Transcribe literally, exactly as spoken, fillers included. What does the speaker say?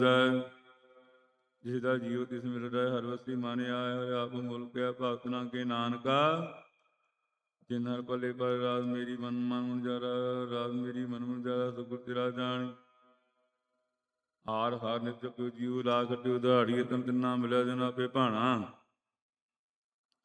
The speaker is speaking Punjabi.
ਜਿਸਦਾ ਜੀਉ ਤਿਸ ਮਿਲਦਾ ਹਰ ਵਸੀ ਮਨ ਆਇਆ ਹਰਿ ਆਪ ਮੁਲਕ ਹੈ ਭਗਤ ਨਾ ਕੇ ਨਾਨਕਾ ਜਿਨ ਹਰ ਭਲੇ ਪਰ ਰਾਜ ਮੇਰੀ ਮਨ ਮਨ ਜਾਰਾ ਰਾਜ ਮੇਰੀ ਮਨ ਮਨ ਜਾਰਾ ਸਤਿਗੁਰ ਤੇਰਾ ਜਾਣ ਹਾਰ ਹਾਰ ਨਿਤ ਪਿਉ ਜੀਉ ਰਾਖ ਤੇ ਉਧਾੜੀਏ ਤਨ ਤਿੰਨਾ ਮਿਲਿਆ ਜਨ ਆਪੇ ਭਾਣਾ